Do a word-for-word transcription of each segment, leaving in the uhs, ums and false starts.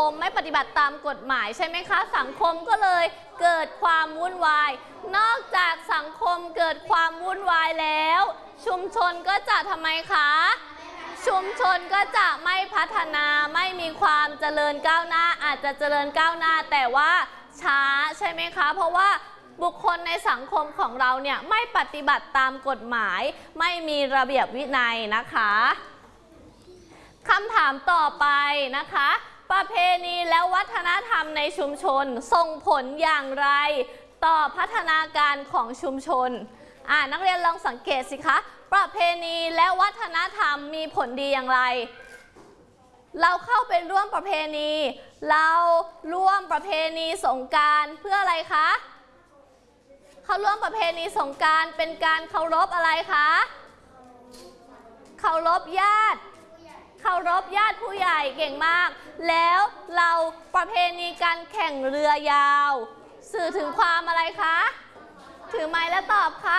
มไม่ปฏิบัติตามกฎหมายใช่ไหมคะสังคมก็เลยเกิดความวุ่นวายนอกจากสังคมเกิดความวุ่นวายแล้วชุมชนก็จะทำไมคะชุมชนก็จะไม่พัฒนาไม่มีความเจริญก้าวหน้าอาจจะเจริญก้าวหน้าแต่ว่าช้าใช่ไหมคะเพราะว่าบุคคลในสังคมของเราเนี่ยไม่ปฏิบัติตามกฎหมายไม่มีระเบียบวินัยนะคะคำถามต่อไปนะคะประเพณีและวัฒนธรรมในชุมชนส่งผลอย่างไรต่อพัฒนาการของชุมชนอ่านักเรียนลองสังเกตสิคะประเพณีและวัฒนธรรมมีผลดีอย่างไรเราเข้าไปร่วมประเพณีเราร่วมประเพณีสงกรานต์เพื่ออะไรคะเข้าร่วมประเพณีสงกรานต์เป็นการเคารพอะไรคะเคารพญาติเคารพญาติผู้ใหญ่เก่งมากแล้วเราประเพณีการแข่งเรือยาวสื่อถึงความอะไรคะถือไม้และตอบค่ะ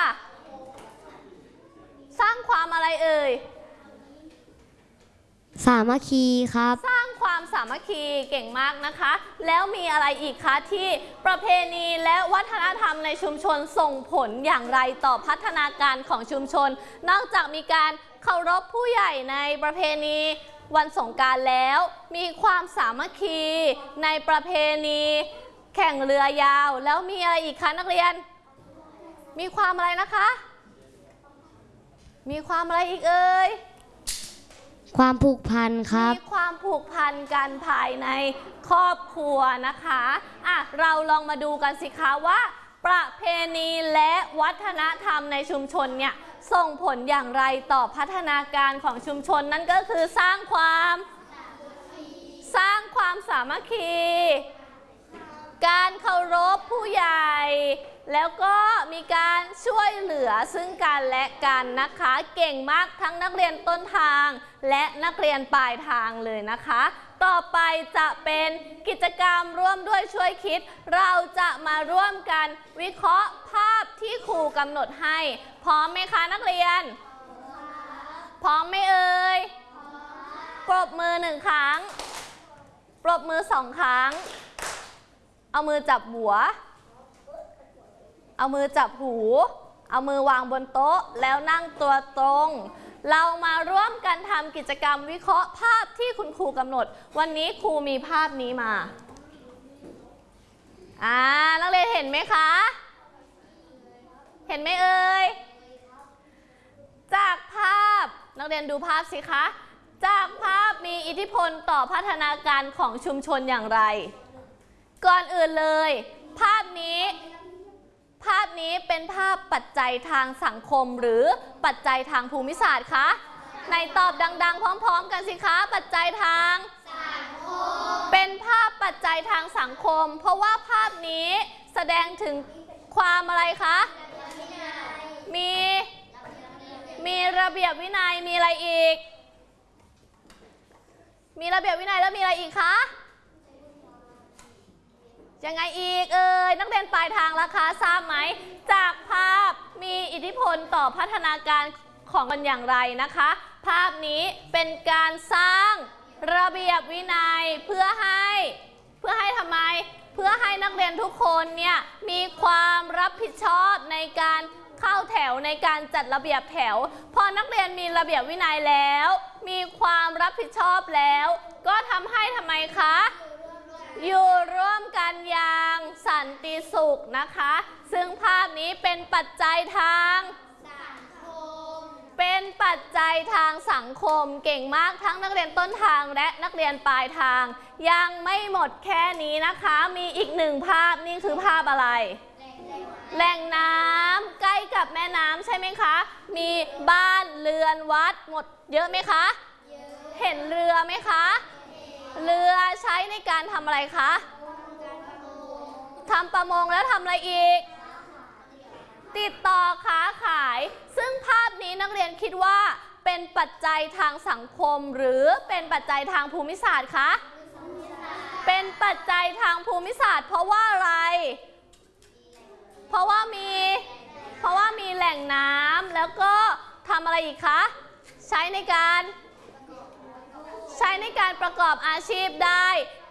สร้างความอะไรเอ่ยสามัคคีครับสร้างความสามัคคีเก่งมากนะคะแล้วมีอะไรอีกคะที่ประเพณีและวัฒนธรรมในชุมชนส่งผลอย่างไรต่อพัฒนาการของชุมชนนอกจากมีการเคารพผู้ใหญ่ในประเพณีวันสงกรานต์แล้วมีความสามัคคีในประเพณีแข่งเรือยาวแล้วมีอะไรอีกคะนักเรียนมีความอะไรนะคะมีความอะไรอีกเอ่ยความผูกพันครับมีความผูกพันกันภายในครอบครัวนะคะอ่ะเราลองมาดูกันสิคะว่าประเพณีและวัฒนธรรมในชุมชนเนี่ยส่งผลอย่างไรต่อพัฒนาการของชุมชนนั่นก็คือสร้างความสร้างความสามัคคีการเคารพผู้ใหญ่แล้วก็มีการช่วยเหลือซึ่งกันและกันนะคะเก่งมากทั้งนักเรียนต้นทางและนักเรียนปลายทางเลยนะคะต่อไปจะเป็นกิจกรรมร่วมด้วยช่วยคิดเราจะมาร่วมกันวิเคราะห์ภาพที่ครูกำหนดให้พร้อมไหมคะนักเรียนพร้อมไหมเอ่ยปรบมือหนึ่งครั้งปรบมือสองครั้งเอามือจับหัวเอามือจับหูเอามือวางบนโต๊ะแล้วนั่งตัวตรงเรามาร่วมกันทำกิจกรรมวิเคราะห์ภาพที่คุณครูกำหนดวันนี้ครูมีภาพนี้มาอ่านักเรียนเห็นไหมคะเห็นไหมเอ่ยจากภาพนักเรียนดูภาพสิคะจากภาพมีอิทธิพลต่อพัฒนาการของชุมชนอย่างไรก่อนอื่นเลยภาพนี้ภาพนี้เป็นภาพปัจจัยทางสังคมหรือปัจจัยทางภูมิศาสตร์คะในตอบดังๆพร้อมๆกันสิคะปัจจัยทางสังคมเป็นภาพปัจจัยทางสังคมเพราะว่าภาพนี้แสดงถึงความอะไรคะมีมีระเบียบวินัยมีอะไรอีกมีระเบียบวินัยแล้วมีอะไรอีกคะยังไงอีกเอ่ยนักเรียนปลายทางราคาทราบไหมจากภาพมีอิทธิพลต่อพัฒนาการของมันอย่างไรนะคะภาพนี้เป็นการสร้างระเบียบวินัยเพื่อให้เพื่อให้ทำไมเพื่อให้นักเรียนทุกคนเนี่ยมีความรับผิดชอบในการเข้าแถวในการจัดระเบียบแถวพอนักเรียนมีระเบียบวินัยแล้วมีความรับผิดชอบแล้วก็ทำให้ทำไมคะอยู่ร่วมกันอย่างสันติสุขนะคะซึ่งภาพนี้เป็นปัจจัยทางสังคมเป็นปัจจัยทางสังคมเก่งมากทั้งนักเรียนต้นทางและนักเรียนปลายทางยังไม่หมดแค่นี้นะคะมีอีกหนึ่งภาพนี่คือภาพอะไรแหล่งน้ำใกล้กับแม่น้ำใช่ไหมคะมีบ้านเรือนวัดหมดเยอะไหมคะเห็นเรือไหมคะเรือใช้ในการทำอะไรคะทำประมงแล้วทำอะไรอีกติดต่อค้าขายซึ่งภาพนี้นักเรียนคิดว่าเป็นปัจจัยทางสังคมหรือเป็นปัจจัยทางภูมิศาสตร์คะเป็นปัจจัยทางภูมิศาสตร์เพราะว่าอะไรเพราะว่ามีเพราะว่ามีแหล่งน้ำแล้วก็ทำอะไรอีกคะใช้ในการใช้ในการประกอบอาชีพได้